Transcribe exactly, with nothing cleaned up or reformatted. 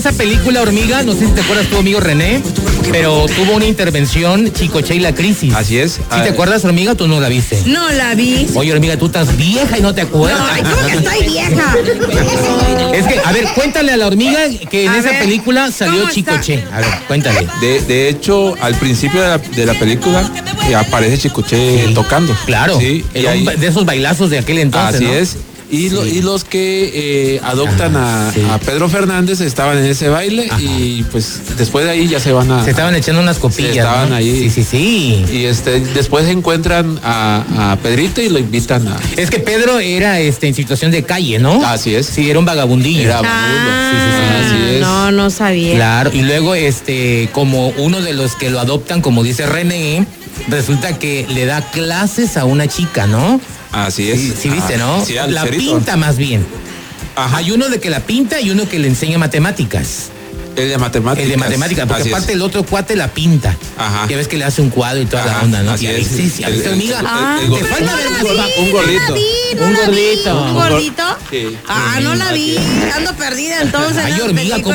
Esa película Hormiga, no sé si te acuerdas tu amigo René, pero tuvo una intervención Chicoche y la crisis. Así es. ¿Sí te acuerdas, Hormiga? Tú no la viste. No la vi. Oye, Hormiga, tú estás vieja y no te acuerdas. Ay, ¿cómo que estoy vieja? Es que, a ver, cuéntale a la Hormiga que en A esa ver, película salió ¿cómo está? Chicoche. A ver, cuéntale. De, de hecho, al principio de la, de la película eh, aparece Chicoche Sí. tocando. Claro, Sí, y era un ahí- ba- de esos bailazos de aquel entonces, así ¿no? es. Y, lo- Sí. y los que eh, adoptan Ah, a, sí. a Pedro Fernández estaban en ese baile. Ajá. Y pues después de ahí ya se van a... Se estaban echando unas copillas, Se estaban ¿no? ahí. Sí, sí, sí. Y este después encuentran a, a Pedrito y lo invitan a... Es que Pedro era este, en situación de calle, ¿no? Así es. Sí, era un vagabundillo. Era vagabundo. Ah, Sí, sí, sí, así es. No, no sabía. Claro, y luego este, como uno de los que lo adoptan, como dice René, resulta que le da clases a una chica, ¿no? Así es. Sí, sí viste, Ajá. ¿no? Sí, al la cerito. pinta más bien. Ajá. Hay uno de que la pinta y uno que le enseña matemáticas. El de matemáticas. El de matemáticas, porque Así es. aparte el otro cuate la pinta. Ajá. Ya ves que le hace un cuadro y toda la Ajá, onda, ¿no? así Ya es. viste, sí, ya El- viste, el- amiga. el- Ah, el te gordito. falta ver no un la gor- vi, un gordito. No la vi, no Un la vi. gordito. ¿Un gordito? Sí. Ah, no la vi. Ando perdida entonces. Ay, ¿no? hormiga, Te-